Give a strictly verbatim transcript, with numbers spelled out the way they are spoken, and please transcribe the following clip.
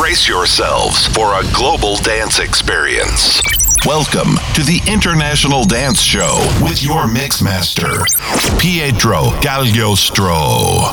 Brace yourselves for a global dance experience. Welcome to the International Dance Show with your mixmaster, Pietro Gagliostro.